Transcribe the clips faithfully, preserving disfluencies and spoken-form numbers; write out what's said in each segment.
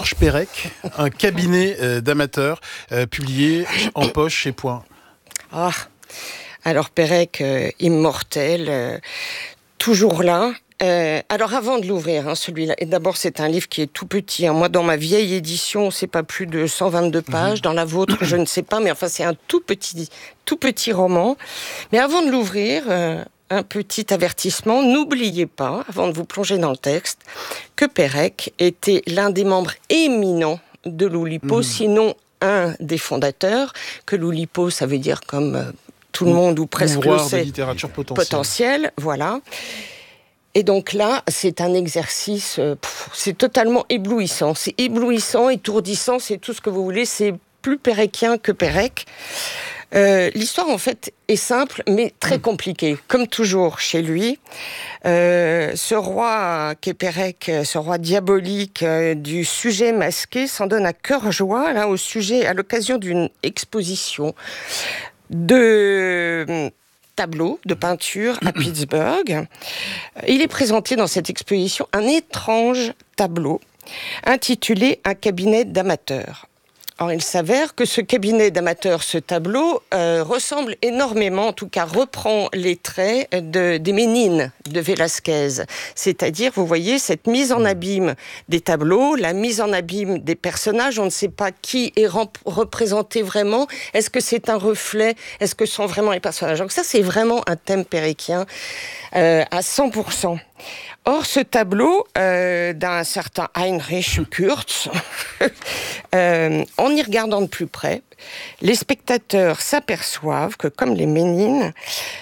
Georges Perec, un cabinet euh, d'amateurs, euh, publié en poche chez Point. Ah, alors Perec, euh, immortel, euh, toujours là. Euh, alors avant de l'ouvrir, hein, celui-là, et d'abord c'est un livre qui est tout petit. Hein. Moi, dans ma vieille édition, c'est pas plus de cent vingt-deux pages. Mmh. Dans la vôtre, je ne sais pas, mais enfin c'est un tout petit, tout petit roman. Mais avant de l'ouvrir, euh, un petit avertissement, n'oubliez pas, avant de vous plonger dans le texte, que Perec était l'un des membres éminents de l'Oulipo, mmh. sinon un des fondateurs, que l'Oulipo, ça veut dire comme euh, tout le monde ou presque le sait, de littérature potentielle. potentielle, voilà. Et donc là, c'est un exercice, euh, pff, c'est totalement éblouissant, c'est éblouissant, étourdissant, c'est tout ce que vous voulez, c'est plus péréquien que Perec. Euh, l'histoire, en fait, est simple, mais très compliquée. Comme toujours chez lui, euh, ce roi qu'est Perec, ce roi diabolique euh, du sujet masqué, s'en donne à cœur joie, là, au sujet, à l'occasion d'une exposition de tableaux, de peinture à Pittsburgh. Il est présenté dans cette exposition un étrange tableau intitulé « Un cabinet d'amateurs ». Or, il s'avère que ce cabinet d'amateurs, ce tableau, euh, ressemble énormément, en tout cas reprend les traits de, des Ménines de Velázquez. C'est-à-dire, vous voyez, cette mise en abîme des tableaux, la mise en abîme des personnages, on ne sait pas qui est rem- représenté vraiment. Est-ce que c'est un reflet? Est-ce que ce sont vraiment les personnages? Donc ça, c'est vraiment un thème péréquien euh, à cent pour cent. Or, ce tableau euh, d'un certain Heinrich Kurz, euh, en y regardant de plus près, les spectateurs s'aperçoivent que, comme les Ménines,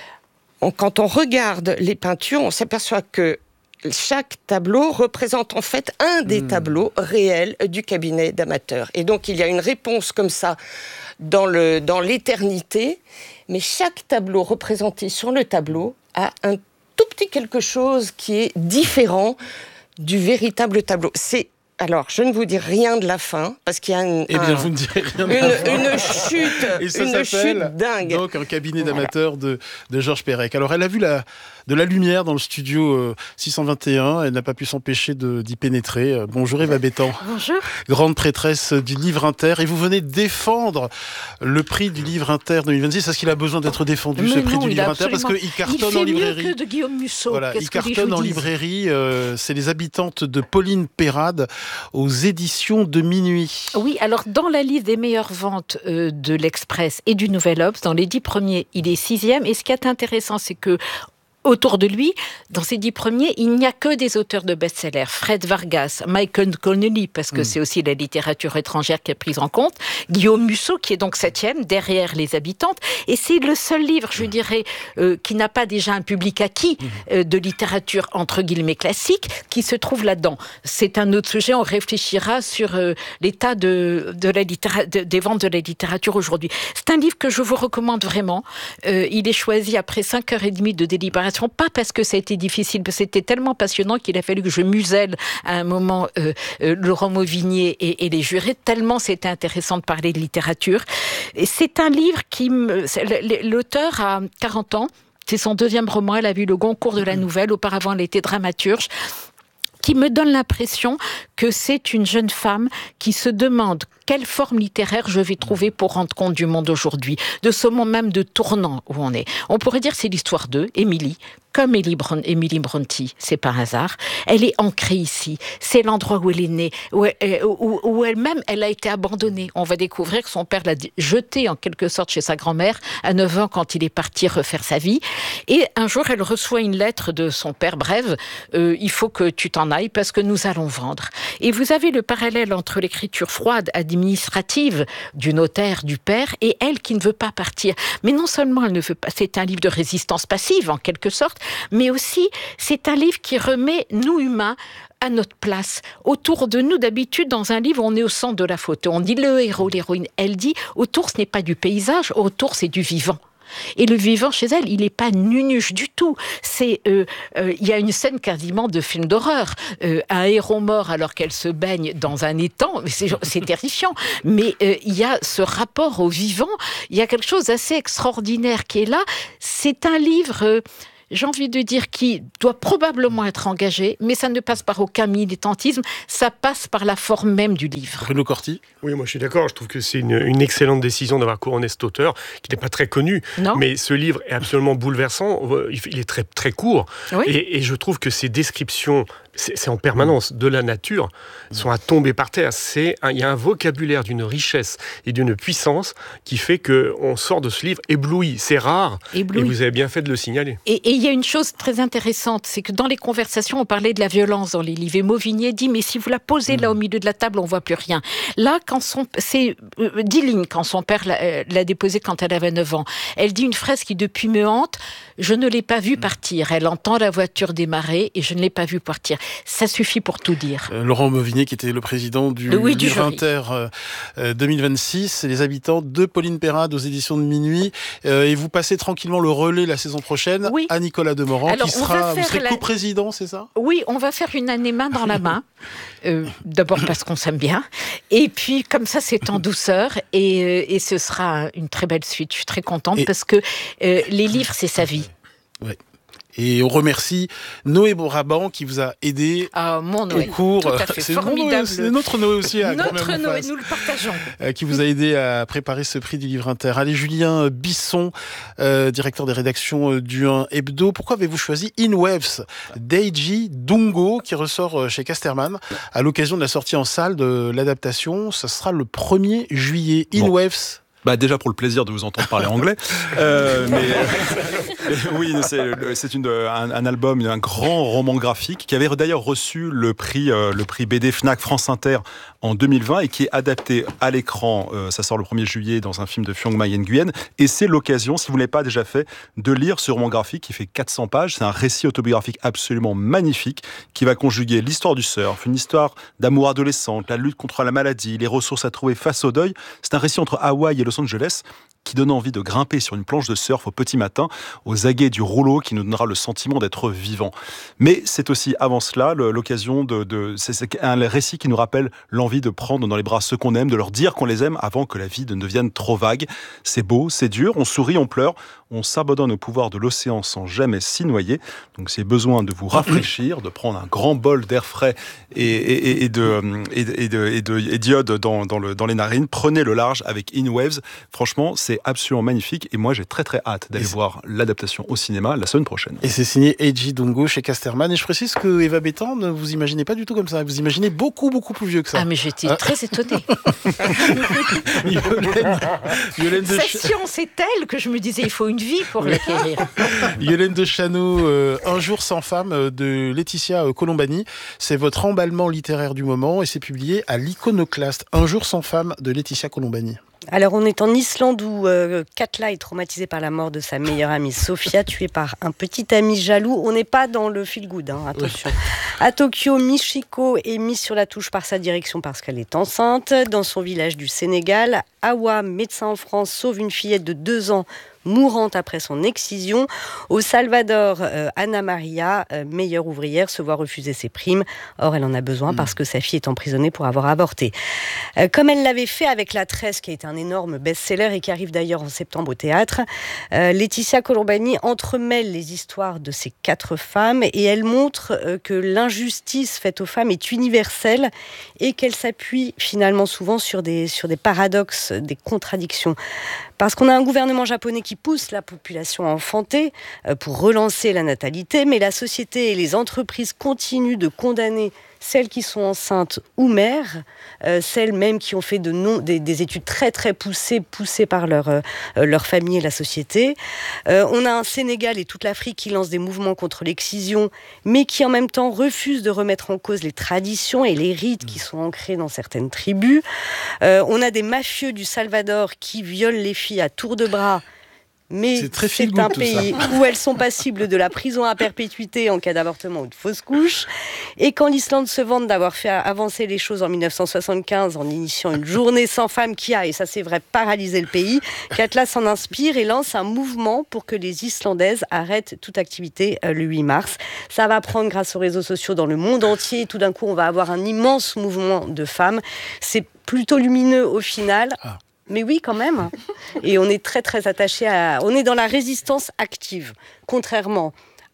on, quand on regarde les peintures, on s'aperçoit que chaque tableau représente en fait un des mmh. tableaux réels du cabinet d'amateurs. Et donc, il y a une réponse comme ça dans, le, dans l'éternité, mais chaque tableau représenté sur le tableau a un tout petit quelque chose qui est différent du véritable tableau. C'est Alors, je ne vous dis rien de la fin, parce qu'il y a une, eh bien, un, vous ne direz rien de une, la fin. une chute, Et ça une s'appelle chute dingue. Donc, un cabinet d'amateurs de, de Georges Perec. Alors, elle a vu la, de la lumière dans le studio euh, six cent vingt et un. Elle n'a pas pu s'empêcher de, d'y pénétrer. Euh, bonjour Eva Bétan. Bonjour. Grande prêtresse du Livre Inter. Et vous venez défendre le prix du Livre Inter deux mille vingt-six. Est-ce qu'il a besoin d'être défendu, Mais ce prix non, du Livre Inter? Parce qu'il cartonne en librairie. Il fait mieux que de Guillaume Musso. Voilà, Qu'est-ce il que cartonne en librairie. Euh, c'est Les Habitantes de Pauline Pérade aux éditions de Minuit. Oui, alors dans la liste des meilleures ventes euh, de l'Express et du Nouvel Obs, dans les dix premiers, il est sixième. Et ce qui est intéressant, c'est que autour de lui, dans ces dix premiers, il n'y a que des auteurs de best-sellers. Fred Vargas, Michael Connelly, parce que mmh. c'est aussi la littérature étrangère qui est prise en compte. Guillaume Musso, qui est donc septième, derrière Les Habitantes. Et c'est le seul livre, je dirais, euh, qui n'a pas déjà un public acquis euh, de littérature, entre guillemets, classique, qui se trouve là-dedans. C'est un autre sujet, on réfléchira sur euh, l'état de, de la littéra- de, des ventes de la littérature aujourd'hui. C'est un livre que je vous recommande vraiment. Euh, il est choisi après cinq heures trente de délibération. Pas parce que ça a été difficile, parce que c'était tellement passionnant qu'il a fallu que je muselle à un moment euh, euh, Laurent Mauvigné et, et les jurés, tellement c'était intéressant de parler de littérature. Et c'est un livre qui... Me, l'auteur a quarante ans, c'est son deuxième roman, elle a vu le Goncourt de la Nouvelle, auparavant elle était dramaturge, qui me donne l'impression que c'est une jeune femme qui se demande quelle forme littéraire je vais trouver pour rendre compte du monde aujourd'hui, de ce moment même de tournant où on est. On pourrait dire que c'est l'histoire d'eux, Émilie, comme Émilie Brontë, c'est par hasard. Elle est ancrée ici. C'est l'endroit où elle est née, où, elle, où, où elle-même, elle a été abandonnée. On va découvrir que son père l'a jetée en quelque sorte chez sa grand-mère à neuf ans quand il est parti refaire sa vie. Et un jour, elle reçoit une lettre de son père, bref, euh, il faut que tu t'en ailles parce que nous allons vendre. Et vous avez le parallèle entre l'écriture froide, administrative du notaire, du père, et elle qui ne veut pas partir. Mais non seulement elle ne veut pas, c'est un livre de résistance passive en quelque sorte, mais aussi c'est un livre qui remet nous humains à notre place. Autour de nous, d'habitude, dans un livre, on est au centre de la photo. On dit le héros, l'héroïne. Elle dit, autour, ce n'est pas du paysage, autour, c'est du vivant. Et le vivant chez elle, il n'est pas nunuche du tout. C'est, euh, euh, il y a une scène quasiment de film d'horreur. Euh, un héros mort alors qu'elle se baigne dans un étang, c'est, c'est terrifiant. Mais euh, il y a ce rapport au vivant, il y a quelque chose d'assez extraordinaire qui est là. C'est un livre... Euh, j'ai envie de dire, qui doit probablement être engagé, mais ça ne passe par aucun militantisme, ça passe par la forme même du livre. Bruno Corti ? Oui, moi je suis d'accord, je trouve que c'est une, une excellente décision d'avoir couronné cet auteur, qui n'est pas très connu, non. mais ce livre est absolument bouleversant, il est très, très court, oui. et, et je trouve que ces descriptions, c'est, c'est en permanence, de la nature, sont à tomber par terre. C'est un, il y a un vocabulaire d'une richesse et d'une puissance qui fait qu'on sort de ce livre ébloui. C'est rare, ébloui. Et vous avez bien fait de le signaler. Et, et il y a une chose très intéressante, c'est que dans les conversations, on parlait de la violence dans les livres, et Mauvigné dit, mais si vous la posez mmh. là au milieu de la table, on ne voit plus rien. Là, quand son, c'est euh, dix lignes quand son père l'a, euh, l'a déposée quand elle avait neuf ans. Elle dit une phrase qui depuis me hante, je ne l'ai pas vue partir. Elle entend la voiture démarrer et je ne l'ai pas vue partir. Ça suffit pour tout dire. Euh, Laurent Mauvigné, qui était le président du oui, Livre Inter euh, deux mille vingt-six, et les habitants de Pauline Perrade aux éditions de Minuit. Euh, et vous passez tranquillement le relais la saison prochaine oui. à Nicolas Demorand, Alors, qui sera, vous serez la... coprésident, c'est ça ? Oui, on va faire une année main dans la main. Euh, d'abord parce qu'on s'aime bien. Et puis, comme ça, c'est en douceur. Et, euh, et ce sera une très belle suite. Je suis très contente et... parce que euh, les livres, c'est sa vie. Oui. Et on remercie Noé Brabant qui vous a aidé ah, mon Noé. au cours. Tout à fait, c'est formidable. Noé, c'est notre Noé aussi. À notre Noé, nous le partageons. Euh, qui vous a aidé à préparer ce prix du Livre Inter. Allez, Julien Bisson, euh, directeur des rédactions du un Hebdo. Pourquoi avez-vous choisi In Waves d'Eiji Dungo, qui ressort chez Casterman à l'occasion de la sortie en salle de l'adaptation? Ce sera le premier juillet. In bon. Waves. Bah déjà pour le plaisir de vous entendre parler anglais, euh, mais, mais oui, c'est, c'est une, un, un album, un grand roman graphique qui avait d'ailleurs reçu le prix, euh, le prix B D Fnac France Inter en deux mille vingt et qui est adapté à l'écran. Euh, ça sort le premier juillet dans un film de Phiong Mai Nguyen et c'est l'occasion, si vous ne l'avez pas déjà fait, de lire ce roman graphique qui fait quatre cents pages. C'est un récit autobiographique absolument magnifique qui va conjuguer l'histoire du surf, une histoire d'amour adolescente, la lutte contre la maladie, les ressources à trouver face au deuil. C'est un récit entre Hawaï et Los Angeles qui donne envie de grimper sur une planche de surf au petit matin, aux aguets du rouleau qui nous donnera le sentiment d'être vivant. Mais c'est aussi, avant cela, l'occasion de... de c'est, c'est un récit qui nous rappelle l'envie de prendre dans les bras ceux qu'on aime, de leur dire qu'on les aime avant que la vie ne devienne trop vague. C'est beau, c'est dur, on sourit, on pleure, on s'abandonne au pouvoir de l'océan sans jamais s'y noyer. Donc c'est besoin de vous rafraîchir, de prendre un grand bol d'air frais et, et, et, de, et, et, de, et, de, et d'iode dans, dans, le, dans les narines. Prenez le large avec In Waves. Franchement, c'est absolument magnifique et moi j'ai très très hâte d'aller voir l'adaptation au cinéma la semaine prochaine. Et c'est signé Eiji Dungo chez Casterman. Et je précise que Eva Bétan, ne vous imaginez pas du tout comme ça. Vous imaginez beaucoup beaucoup plus vieux que ça. Ah mais j'étais ah. très étonnée. Yolène, Yolène de Sa science est telle que je me disais il faut une vie pour l'acquérir. Yolène de Chano, euh, Un jour sans femme de Laetitia Colombani. C'est votre emballement littéraire du moment et c'est publié à l'Iconoclaste. Un jour sans femme de Laetitia Colombani. Alors on est en Islande où euh, Katla est traumatisée par la mort de sa meilleure amie Sofia, tuée par un petit ami jaloux. On n'est pas dans le feel good, hein, attention. À Tokyo, Michiko est mise sur la touche par sa direction parce qu'elle est enceinte. Dans son village du Sénégal, Awa, médecin en France, sauve une fillette de deux ans mourante après son excision. Au Salvador, euh, Anna Maria, euh, meilleure ouvrière, se voit refuser ses primes. Or, elle en a besoin parce que sa fille est emprisonnée pour avoir avorté. Euh, comme elle l'avait fait avec La Tresse, qui est un énorme best-seller et qui arrive d'ailleurs en septembre au théâtre, euh, Laetitia Colombani entremêle les histoires de ces quatre femmes et elle montre euh, que l'injustice faite aux femmes est universelle et qu'elle s'appuie finalement souvent sur des, sur des paradoxes, des contradictions. Parce qu'on a un gouvernement japonais qui pousse la population à enfanter pour relancer la natalité, mais la société et les entreprises continuent de condamner celles qui sont enceintes ou mères, euh, celles même qui ont fait de non, des, des études très très poussées, poussées par leur, euh, leur famille et la société. Euh, on a un Sénégal et toute l'Afrique qui lancent des mouvements contre l'excision, mais qui en même temps refusent de remettre en cause les traditions et les rites qui sont ancrés dans certaines tribus. Euh, on a des mafieux du Salvador qui violent les filles à tour de bras. Mais c'est, très c'est un pays ça. Où elles sont passibles de la prison à perpétuité en cas d'avortement ou de fausse couche. Et quand l'Islande se vante d'avoir fait avancer les choses en dix-neuf cent soixante-quinze en initiant une journée sans femmes qui a, et ça c'est vrai, paralysé le pays, Katla s'en inspire et lance un mouvement pour que les Islandaises arrêtent toute activité le huit mars. Ça va prendre grâce aux réseaux sociaux dans le monde entier. Tout d'un coup, on va avoir un immense mouvement de femmes. C'est plutôt lumineux au final. Ah. Mais oui, quand même. Et on est très, très attaché à... On est dans la résistance active, contrairement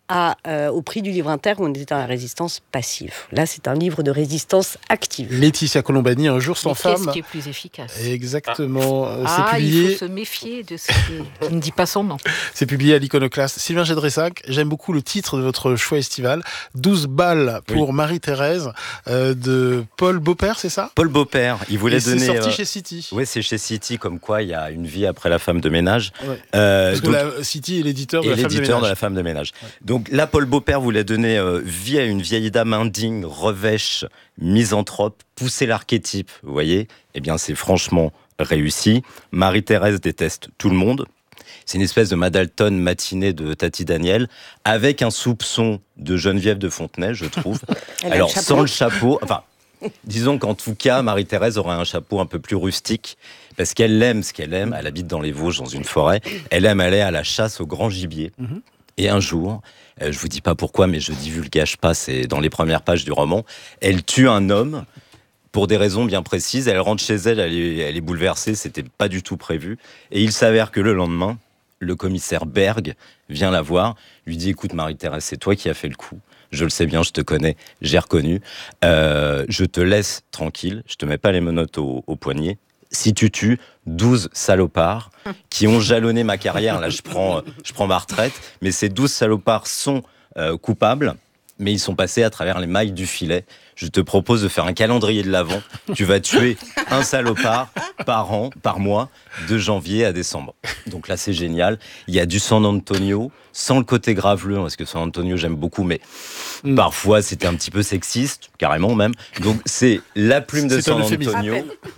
à, euh, au prix du livre inter où on était dans la résistance passive. Là, c'est un livre de résistance active. Laetitia Colombani, Un jour sans Mais femme. Qu'est-ce qui est plus efficace? Exactement. Ah, c'est ah publié... il faut se méfier de ce qui, qui ne dit pas son nom. C'est publié à l'Iconoclaste. Sylvain Gédressac, j'aime beaucoup le titre de votre choix estival. douze balles pour oui. Marie-Thérèse euh, de Paul Beaupère, c'est ça? Paul Beaupère, il voulait Et donner... c'est sorti euh... chez City. Oui, c'est chez City, comme quoi il y a une vie après la femme de ménage. Ouais. Euh, Parce donc... que la City est l'éditeur de, et la, femme l'éditeur de, de la femme de ménage. Ouais. Donc là, Paul Beaupère voulait donner euh, vie à une vieille dame indigne, revêche, misanthrope, pousser l'archétype, vous voyez? Eh bien, c'est franchement réussi. Marie-Thérèse déteste tout le monde. C'est une espèce de Madalton matinée de Tati Daniel, avec un soupçon de Geneviève de Fontenay, je trouve. Alors, le sans le chapeau... Enfin, disons qu'en tout cas, Marie-Thérèse aurait un chapeau un peu plus rustique, parce qu'elle aime ce qu'elle aime. Elle habite dans les Vosges, dans une forêt. Elle aime aller à la chasse au grand gibier. Mm-hmm. Et un jour, euh, je vous dis pas pourquoi, mais je divulgage pas, c'est dans les premières pages du roman, elle tue un homme pour des raisons bien précises. Elle rentre chez elle, elle est, elle est bouleversée, c'était pas du tout prévu. Et il s'avère que le lendemain, le commissaire Berg vient la voir, lui dit « Écoute Marie-Thérèse, c'est toi qui as fait le coup. Je le sais bien, je te connais, j'ai reconnu. Euh, je te laisse tranquille, je te mets pas les menottes au, au poignet. Si tu tues douze salopards qui ont jalonné ma carrière, là je prends, je prends ma retraite, mais ces douze salopards sont euh, coupables, mais ils sont passés à travers les mailles du filet. Je te propose de faire un calendrier de l'Avent. Tu vas tuer un salopard par an, par mois, de janvier à décembre. Donc là, c'est génial. Il y a du San Antonio, sans le côté graveleux, parce que San Antonio, j'aime beaucoup, mais mm. parfois, c'était un petit peu sexiste, carrément même. Donc, c'est la plume de San Antonio,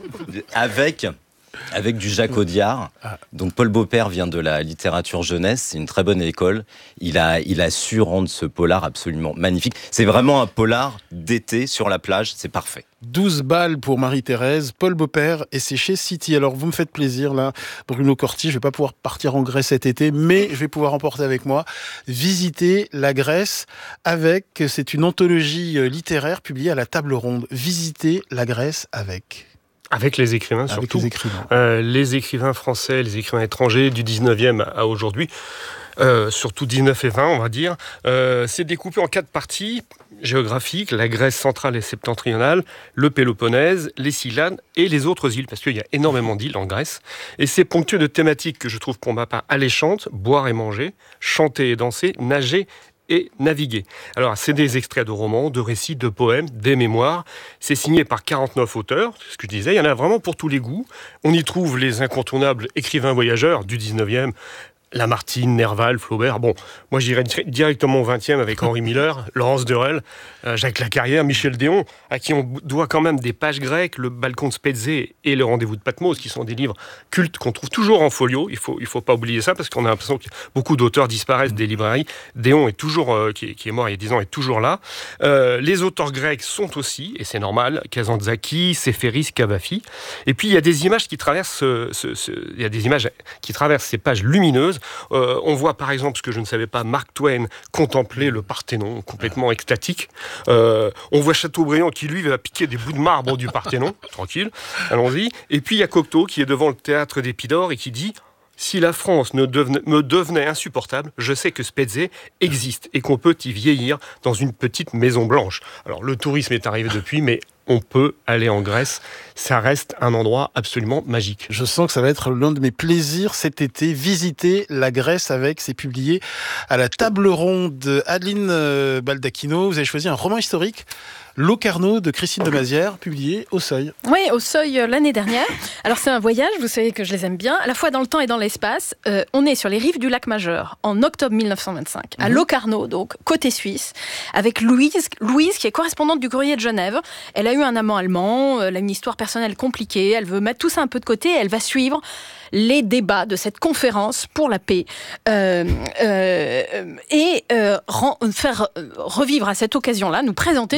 avec... avec du Jacques Audiard. Donc Paul Beaupère vient de la littérature jeunesse, c'est une très bonne école. Il a, il a su rendre ce polar absolument magnifique. C'est vraiment un polar d'été sur la plage, c'est parfait. douze balles pour Marie-Thérèse, Paul Beaupère, et c'est chez City. Alors vous me faites plaisir là, Bruno Corti, je vais pas pouvoir partir en Grèce cet été, mais je vais pouvoir emporter avec moi visiter la Grèce avec, c'est une anthologie littéraire publiée à la Table Ronde. Visiter la Grèce avec... Avec les écrivains, Avec surtout. Les écrivains. Euh, les écrivains français, les écrivains étrangers, du dix-neuvième à aujourd'hui, euh, surtout dix-neuf et vingt, on va dire. Euh, c'est découpé en quatre parties géographiques, la Grèce centrale et septentrionale, le Péloponnèse, les Cyclades et les autres îles, parce qu'il y a énormément d'îles en Grèce. Et c'est ponctué de thématiques que je trouve pour ma part alléchantes, boire et manger, chanter et danser, nager et naviguer. Alors, c'est des extraits de romans, de récits, de poèmes, des mémoires. C'est signé par quarante-neuf auteurs, c'est ce que je disais. Il y en a vraiment pour tous les goûts. On y trouve les incontournables écrivains voyageurs du dix-neuvième, Lamartine, Nerval, Flaubert. Bon, moi j'irais directement au vingtième avec Henri Miller, Laurence Durel, euh, Jacques Lacarrière, Michel Déon, à qui on doit quand même des pages grecques, le balcon de Spézé et le rendez-vous de Patmos, qui sont des livres cultes qu'on trouve toujours en folio. Il faut, il faut pas oublier ça parce qu'on a l'impression que beaucoup d'auteurs disparaissent des librairies. Déon est toujours, euh, qui, qui est mort il y a dix ans, est toujours là. Euh, les auteurs grecs sont aussi, et c'est normal, Kazantzakis, Séféris, Cavafy. Et puis il y a des images qui traversent, ce, ce, ce, il y a des images qui traversent ces pages lumineuses. Euh, on voit par exemple, ce que je ne savais pas, Mark Twain contempler le Parthénon, complètement extatique. Euh, on voit Chateaubriand qui, lui, va piquer des bouts de marbre du Parthénon. Tranquille, allons-y. Et puis il y a Cocteau qui est devant le théâtre d'Épidore et qui dit... Si la France ne devenait, me devenait insupportable, je sais que Spézé existe et qu'on peut y vieillir dans une petite maison blanche. Alors le tourisme est arrivé depuis, mais on peut aller en Grèce. Ça reste un endroit absolument magique. Je sens que ça va être l'un de mes plaisirs cet été, visiter la Grèce avec, c'est publié à la Table Ronde. Adeline Baldacchino, vous avez choisi un roman historique, Locarno de Christine de Mazières, publié au Seuil. Oui, au Seuil euh, l'année dernière. Alors c'est un voyage, vous savez que je les aime bien, à la fois dans le temps et dans l'espace. Euh, on est sur les rives du lac Majeur, en octobre mille neuf cent vingt-cinq, à mmh. Locarno, donc côté suisse, avec Louise, Louise qui est correspondante du Courrier de Genève. Elle a eu un amant allemand, elle a une histoire personnelle compliquée, elle veut mettre tout ça un peu de côté, et elle va suivre les débats de cette conférence pour la paix euh, euh, et euh, ren- faire revivre à cette occasion-là, nous présenter toute une galerie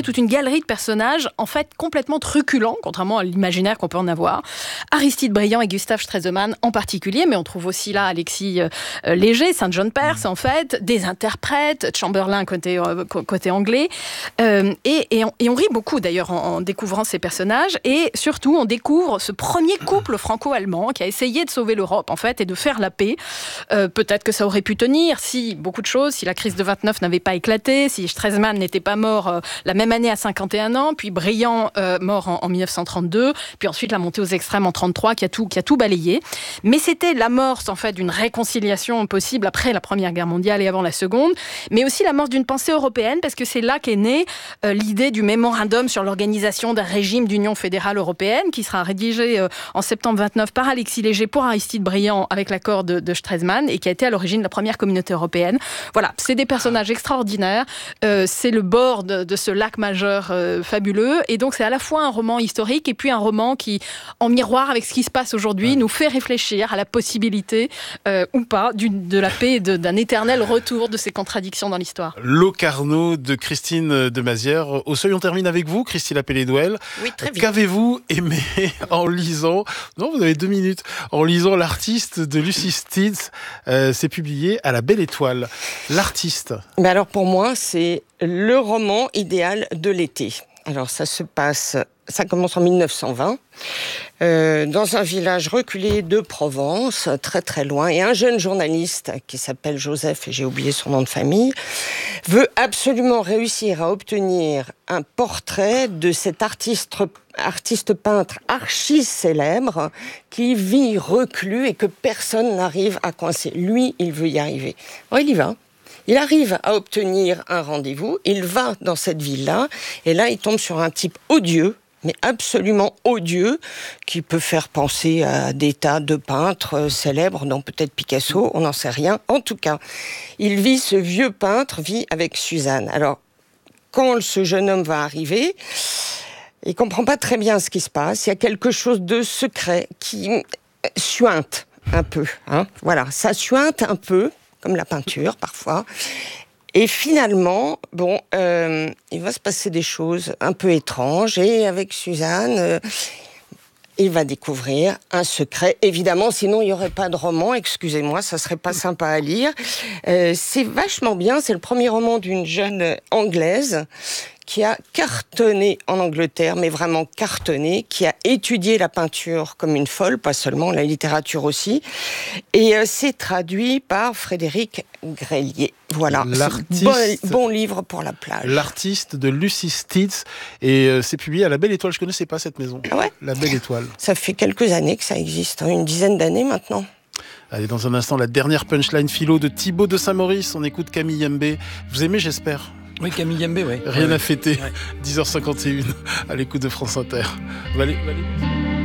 galerie de personnages, en fait, complètement truculents, contrairement à l'imaginaire qu'on peut en avoir. Aristide Briand et Gustave Stresemann en particulier, mais on trouve aussi là Alexis euh, Léger, Saint John Perse, en fait, des interprètes, Chamberlain côté, euh, côté anglais. Euh, et, et, on, et on rit beaucoup, d'ailleurs, en, en découvrant ces personnages. Et surtout, on découvre ce premier couple franco-allemand qui a essayé de sauver l'Europe, en fait, et de faire la paix. Euh, peut-être que ça aurait pu tenir si beaucoup de choses, si la crise de vingt-neuf n'avait pas éclaté, si Stresemann n'était pas mort euh, la même année à cinquante et un ans, puis Briand euh, mort en, en dix-neuf cent trente-deux, puis ensuite la montée aux extrêmes en trente-trois qui a tout, qui a tout balayé. Mais c'était l'amorce, en fait, d'une réconciliation possible après la Première Guerre mondiale et avant la Seconde, mais aussi l'amorce d'une pensée européenne, parce que c'est là qu'est née euh, l'idée du mémorandum sur l'organisation d'un régime d'union fédérale européenne, qui sera rédigé euh, en septembre vingt-neuf par Alexis Léger pour Aristide Briand avec l'accord de, de Stresemann, et qui a été à l'origine de la première communauté européenne. Voilà, c'est des personnages extraordinaires, euh, c'est le bord de, de ce lac majeur euh, fabuleux, et donc c'est à la fois un roman historique et puis un roman qui, en miroir avec ce qui se passe aujourd'hui, ouais. nous fait réfléchir à la possibilité euh, ou pas d'une, de la paix et de, d'un éternel retour de ces contradictions dans l'histoire. Locarno de Christine de Mazières. Au seuil, on termine avec vous, Christine Appelé-Douel. Oui, très bien. Qu'avez-vous aimé en lisant, non, vous avez deux minutes, en lisant L'artiste de Lucy Steeds, euh, c'est publié à La Belle Étoile. L'artiste. Mais alors pour moi, c'est le roman idéal de l'été. Alors ça se passe, ça commence en dix-neuf cent vingt, euh, dans un village reculé de Provence, très très loin, et un jeune journaliste qui s'appelle Joseph, et j'ai oublié son nom de famille, veut absolument réussir à obtenir un portrait de cet artiste, artiste peintre archi célèbre qui vit reclus et que personne n'arrive à coincer. Lui, il veut y arriver. Alors, il y va. Il arrive à obtenir un rendez-vous, il va dans cette ville-là, et là, il tombe sur un type odieux, mais absolument odieux, qui peut faire penser à des tas de peintres célèbres, dont peut-être Picasso, on n'en sait rien. En tout cas, il vit, ce vieux peintre vit avec Suzanne. Alors, quand ce jeune homme va arriver, il ne comprend pas très bien ce qui se passe, il y a quelque chose de secret qui suinte un peu. Hein. Voilà, ça suinte un peu, comme la peinture parfois. Et finalement, bon, euh, il va se passer des choses un peu étranges. Et avec Suzanne, euh, il va découvrir un secret. Évidemment, sinon il n'y aurait pas de roman. Excusez-moi, ça serait pas sympa à lire. Euh, c'est vachement bien. C'est le premier roman d'une jeune Anglaise qui a cartonné en Angleterre, mais vraiment cartonné, qui a étudié la peinture comme une folle, pas seulement, la littérature aussi, et euh, c'est traduit par Frédéric Grélier. Voilà, bon, bon livre pour la plage. L'artiste de Lucy Steeds, et euh, c'est publié à La Belle Étoile. Je ne connaissais pas cette maison. Ah ouais. La Belle Étoile. Ça fait quelques années que ça existe, hein, une dizaine d'années maintenant. Allez, dans un instant, la dernière punchline philo de Thibaut de Saint-Maurice. On écoute Camille Yembé. Vous aimez, j'espère ? Oui, Camille Yembé, oui. Rien ouais, à fêter. Ouais. dix heures cinquante et une à l'écoute de France Inter. Allez, allez.